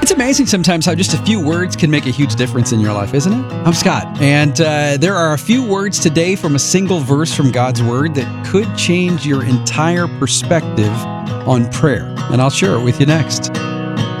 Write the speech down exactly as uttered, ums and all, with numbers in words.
It's amazing sometimes how just a few words can make a huge difference in your life, isn't it? I'm Scott, and uh, there are a few words today from a single verse from God's Word that could change your entire perspective on prayer, and I'll share it with you next.